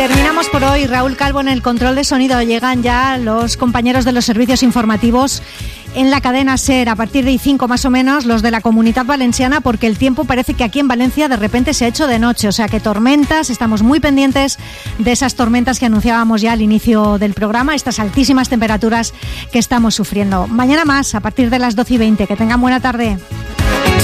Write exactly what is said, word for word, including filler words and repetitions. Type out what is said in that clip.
Terminamos por hoy. Raúl Calvo en el control de sonido. Llegan ya los compañeros de los servicios informativos en la cadena SER a partir de I cinco más o menos, los de la Comunitat Valenciana, porque el tiempo parece que aquí en Valencia de repente se ha hecho de noche, o sea que tormentas, estamos muy pendientes de esas tormentas que anunciábamos ya al inicio del programa, estas altísimas temperaturas que estamos sufriendo. Mañana más, a partir de las doce y veinte. Que tengan buena tarde.